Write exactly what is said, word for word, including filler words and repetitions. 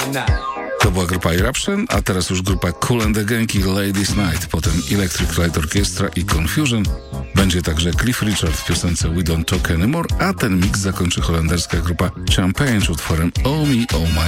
To była grupa Eruption, a teraz już grupa Kool and the Gang i Ladies Night, potem Electric Light Orchestra i Confusion. Będzie także Cliff Richard w piosence We Don't Talk Anymore, a ten mix zakończy holenderska grupa Champagne z utworem Oh Me, Oh My